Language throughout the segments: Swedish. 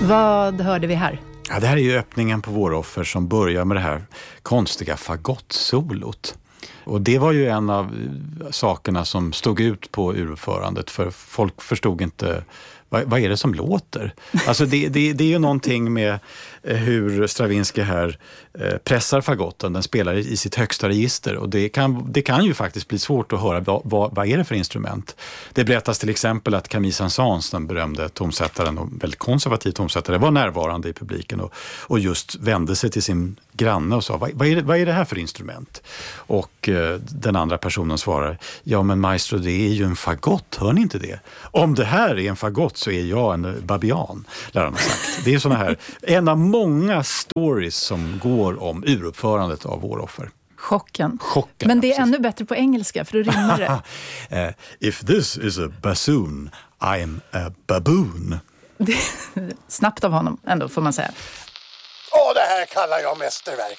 Vad hörde vi här? Ja, det här är ju öppningen på Våroffer som börjar med det här konstiga fagottsolot. Och det var ju en av sakerna som stod ut på uruppförandet, för folk förstod inte vad är det som låter. Alltså det är ju någonting med hur Stravinsky här pressar fagotten. Den spelar i sitt högsta register, och det kan ju faktiskt bli svårt att höra vad är det för instrument. Det berättas till exempel att Camille Saint-Saëns, den berömde tonsättaren och väldigt konservativ tonsättare, var närvarande i publiken och just vände sig till sin granne och sa, vad är det här för instrument? Och den andra personen svarar, ja men maestro, det är ju en fagott, hör ni inte det? Om det här är en fagott så är jag en babian, lär han ha sagt. Det är såna här, en av många stories som går om uruppförandet av Våroffer. Chocken. Men det är ännu bättre på engelska, för då rimmar det. If this is a bassoon, I'm a baboon. Snabbt av honom ändå, får man säga. Det här kallar jag mästerverk.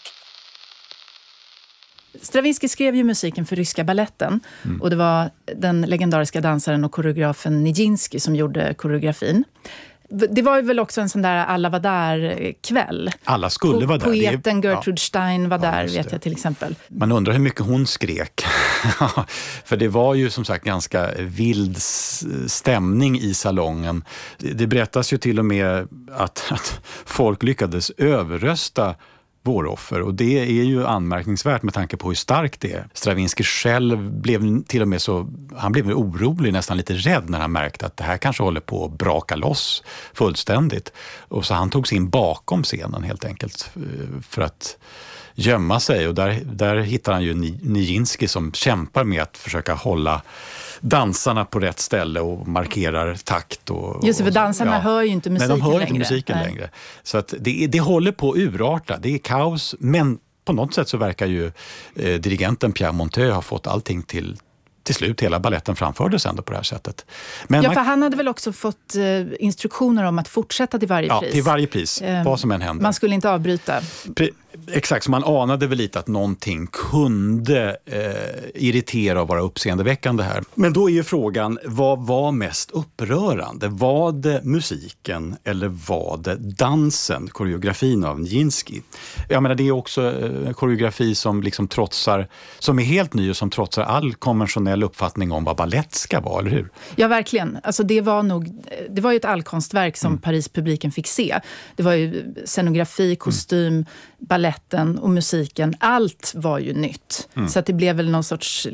Stravinsky skrev ju musiken för ryska balletten, och det var den legendariska dansaren och koreografen Nijinsky som gjorde koreografin. Det var ju väl också en sån där alla var där-kväll. Alla skulle vara där. Poeten Gertrude Stein var där, vet jag till exempel. Man undrar hur mycket hon skrek. För det var ju som sagt ganska vild stämning i salongen. Det berättas ju till och med att folk lyckades överrösta Våroffer, och det är ju anmärkningsvärt med tanke på hur starkt det är. Stravinsky själv blev till och med han blev orolig, nästan lite rädd när han märkte att det här kanske håller på att braka loss fullständigt. Och så han tog sig in bakom scenen helt enkelt för att gömma sig, och där hittar han ju Nijinsky som kämpar med att försöka hålla dansarna på rätt ställe och markerar takt. Just det, för dansarna hör ju inte musiken längre. Nej, de hör inte musiken längre. Så att det håller på att urarta. Det är kaos, men på något sätt så verkar ju dirigenten Pierre Monteux ha fått allting till slut. Hela balletten framfördes ändå på det här sättet. Men för han hade väl också fått instruktioner om att fortsätta till varje pris. Ja, till varje pris. Vad som än händer. Man skulle inte avbryta. Exakt, så man anade väl lite att någonting kunde irritera och vara uppseendeväckande här. Men då är ju frågan, vad var mest upprörande? Var det musiken eller var det dansen, koreografin av Nijinsky? Jag menar, det är också en koreografi som liksom som är helt ny och som trotsar all konventionell uppfattning om vad ballett ska vara, eller hur? Ja, verkligen. Alltså det var ju ett allkonstverk som Paris-publiken fick se. Det var ju scenografi, kostym, balletten och musiken, allt var ju nytt. Så att det blev väl någon sorts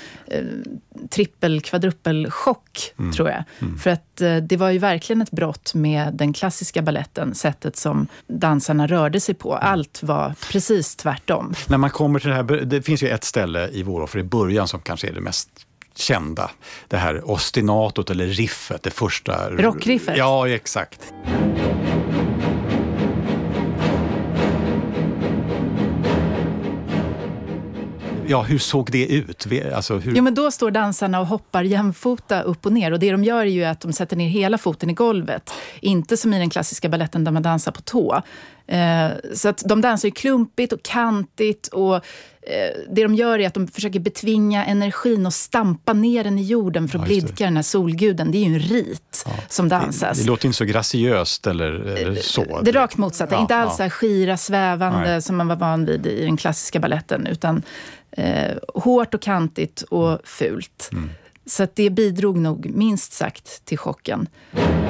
trippel-kvadruppel-chock, tror jag. För att det var ju verkligen ett brott med den klassiska balletten, sättet som dansarna rörde sig på. Allt var precis tvärtom. När man kommer till det här, det finns ju ett ställe i Våroffer i början som kanske är det mest kända. Det här ostinatot eller riffet, det första... Rockriffet? Ja, exakt. Ja, hur såg det ut? Jo, men då står dansarna och hoppar jämfota upp och ner. Och det de gör är ju att de sätter ner hela foten i golvet. Inte som i den klassiska balletten där man dansar på tå. Så att de dansar ju klumpigt och kantigt. Och det de gör är att de försöker betvinga energin och stampa ner den i jorden för att blidka den här solguden. Det är ju en rit som dansas. Det låter inte så graciöst eller så. Det är rakt motsatta. Inte alls så här skira, svävande som man var van vid i den klassiska balletten, utan hårt och kantigt och fult. Så att det bidrog nog minst sagt till chocken.